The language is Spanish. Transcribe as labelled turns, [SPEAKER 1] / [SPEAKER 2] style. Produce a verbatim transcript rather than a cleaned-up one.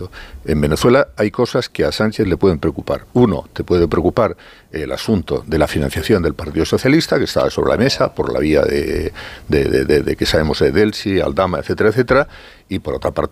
[SPEAKER 1] asunto. En Venezuela hay cosas que a Sánchez le pueden preocupar. Uno, te puede preocupar el asunto de la financiación del Partido Socialista, que está sobre la mesa por la vía de, de, de, de, de que sabemos de Delsi, Aldama, etcétera, etcétera, y por otra parte